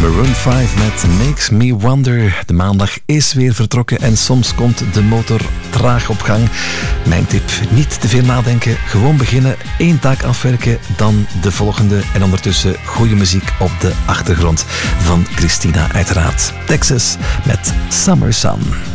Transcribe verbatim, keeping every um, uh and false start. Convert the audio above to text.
Maroon vijf met Makes Me Wonder. De maandag is weer vertrokken en soms komt de motor traag op gang. Mijn tip, niet te veel nadenken, gewoon beginnen, één taak afwerken, dan de volgende en ondertussen goede muziek op de achtergrond van Christina uiteraard. Texas met Summer Sun.